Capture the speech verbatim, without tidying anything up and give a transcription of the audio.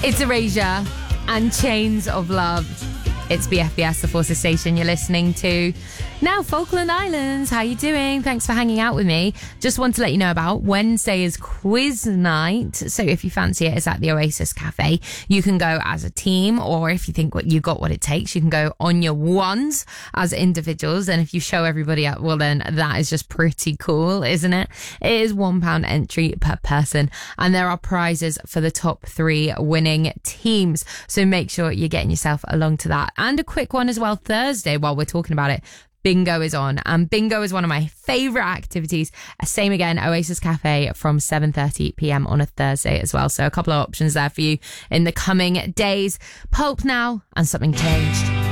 It's Erasure and Chains of Love. It's B F B S, the Forces Station you're listening to. Now, Falkland Islands, how you doing? Thanks for hanging out with me. Just want to let you know about Wednesday is quiz night. So if you fancy it, it's at the Oasis Cafe. You can go as a team, or if you think what you got what it takes, you can go on your ones as individuals. And if you show everybody up, well then that is just pretty cool, isn't it? It is one pound entry per person, and there are prizes for the top three winning teams. So make sure you're getting yourself along to that. And a quick one as well, Thursday, while we're talking about it, Bingo is on, and bingo is one of my favourite activities. Same again, Oasis Cafe from seven thirty p.m. on a Thursday as well. So a couple of options there for you in the coming days. Pulp now and Something Changed.